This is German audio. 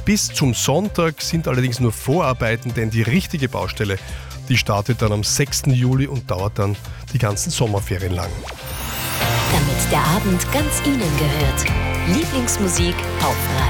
Bis zum Sonntag sind allerdings nur Vorarbeiten, denn die richtige Baustelle, die startet dann am 6. Juli und dauert dann die ganzen Sommerferien lang. Damit der Abend ganz Ihnen gehört. Lieblingsmusik auf